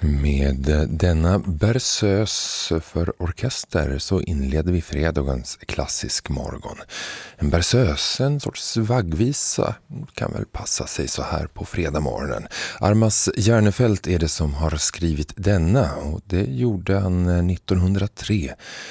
Med denna berceuse för orkester så inleder vi fredagens klassisk morgon. En berceuse, en sorts vaggvisa, kan väl passa sig så här på fredag morgonen. Armas Järnefelt är det som har skrivit denna, och det gjorde han 1903